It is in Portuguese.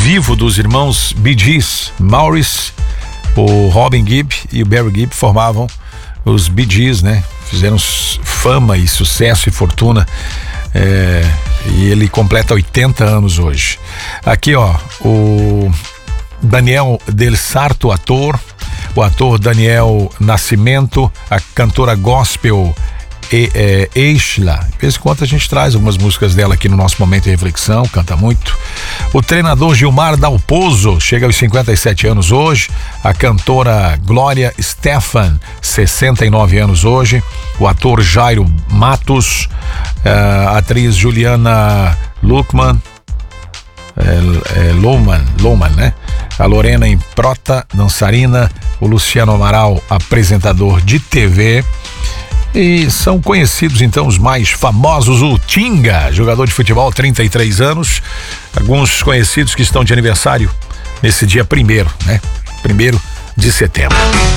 vivo dos irmãos Bee Gees. Maurice, o Robin Gibb e o Barry Gibb formavam os Bee Gees, né? Fizeram fama e sucesso e fortuna. E ele completa 80 anos hoje. Aqui, ó, o Daniel Del Sarto, o ator Daniel Nascimento, a cantora gospel Eishla. De vez em quando a gente traz algumas músicas dela aqui no nosso Momento de Reflexão, canta muito. O treinador Gilmar Dalpozo chega aos 57 anos hoje. A cantora Glória Stefan, 69 anos hoje. O ator Jairo Matos, a atriz Juliana Lohman, né? A Lorena Improta, dançarina. O Luciano Amaral, apresentador de TV. E são conhecidos então os mais famosos, o Tinga, jogador de futebol, 33 anos. Alguns conhecidos que estão de aniversário nesse dia 1º, né? 1º de setembro.